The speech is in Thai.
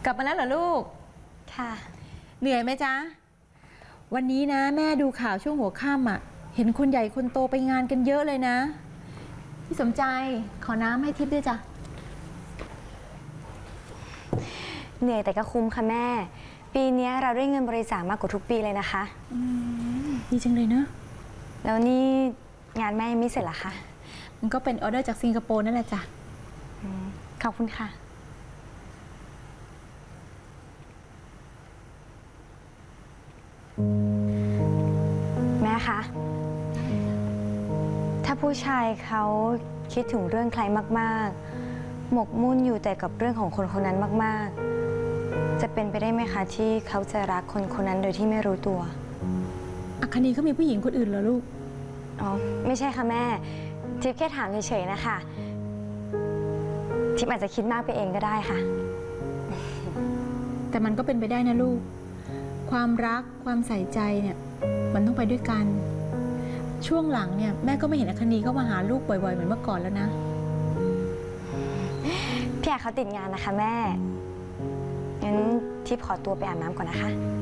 กลับมาแล้วเหรอลูกค่ะเหนื่อยไหมจ๊ะวันนี้นะแม่ดูข่าวช่วงหัวค่ำอ่ะเห็นคนใหญ่คนโตไปงานกันเยอะเลยนะพี่สมใจขอน้ำให้ทิพย์ด้วยจ้ะเหนื่อยแต่ก็คุ้มค่ะแม่ปีนี้เราได้เงินบริจาคมากกว่าทุกปีเลยนะคะดีจังเลยเนอะแล้วนี่งานแม่ยังไม่เสร็จหรอคะมันก็เป็นออเดอร์จากสิงคโปร์นั่นแหละจ้ะขอบคุณค่ะแม่คะถ้าผู้ชายเขาคิดถึงเรื่องใครมากๆหมกมุ่นอยู่แต่กับเรื่องของคนคนนั้นมากๆจะเป็นไปได้ไหมคะที่เขาจะรักคนคนนั้นโดยที่ไม่รู้ตัวอัคนีเขามีผู้หญิงคนอื่นเหรอลูกอ๋อไม่ใช่ค่ะแม่ทิพย์แค่ถามเฉยๆนะคะทิพย์อาจจะคิดมากไปเองก็ได้ค่ะแต่มันก็เป็นไปได้นะลูกความรักความใส่ใจเนี่ยมันต้องไปด้วยกันช่วงหลังเนี่ยแม่ก็ไม่เห็นอัคนีเข้ามาหาลูกบ่อยๆเหมือนเมื่อก่อนแล้วนะพี่อาเขาติดงานนะคะแม่งั้นทิพย์ขอตัวไปอาบน้ำก่อนนะคะ